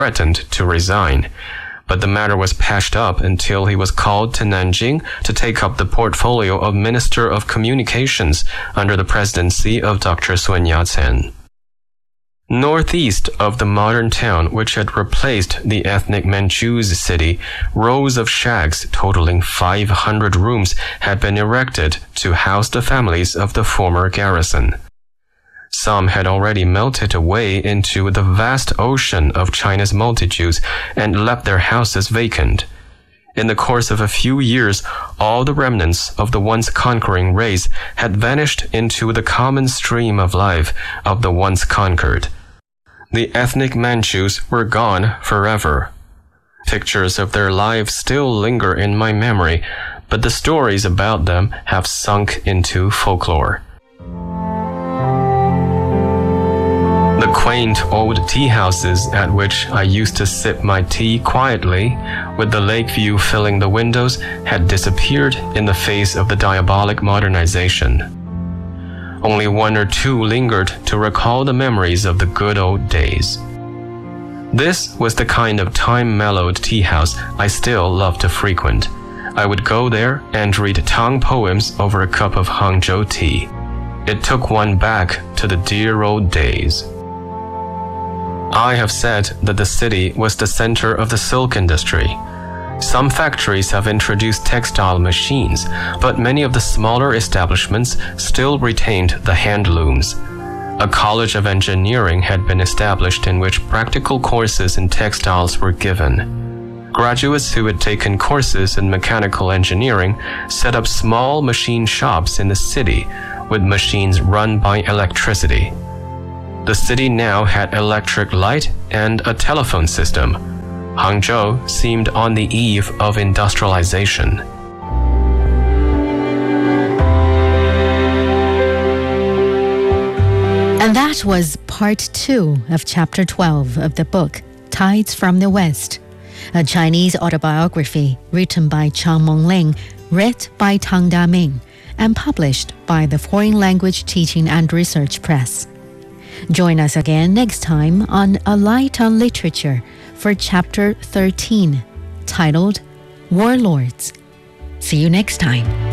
threatened to resign. But the matter was patched up until he was called to Nanjing to take up the portfolio of Minister of Communications under the presidency of Dr. Sun Yat-sen. Northeast of the modern town, which had replaced the ethnic Manchus city, rows of shacks totaling 500 rooms had been erected to house the families of the former garrison. Some had already melted away into the vast ocean of China's multitudes and left their houses vacant. In the course of a few years, all the remnants of the once conquering race had vanished into the common stream of life of the once conquered. The ethnic Manchus were gone forever. Pictures of their lives still linger in my memory, but the stories about them have sunk into folklore. The quaint old tea houses at which I used to sip my tea quietly, with the lake view filling the windows, had disappeared in the face of the diabolic modernization. Only one or two lingered to recall the memories of the good old days. This was the kind of time-mellowed tea house I still love to frequent. I would go there and read Tang poems over a cup of Hangzhou tea. It took one back to the dear old days. I have said that the city was the center of the silk industry. Some factories have introduced textile machines, but many of the smaller establishments still retained the hand looms. A college of engineering had been established in which practical courses in textiles were given. Graduates who had taken courses in mechanical engineering set up small machine shops in the city with machines run by electricity. The city now had electric light and a telephone system. Hangzhou seemed on the eve of industrialization. And that was part 2 of chapter 12 of the book, Tides from the West, a Chinese autobiography written by Chang Mengling, read by Tang Daming, and published by the Foreign Language Teaching and Research Press. Join us again next time on A Light on Literature for chapter 13, titled Warlords. See you next time.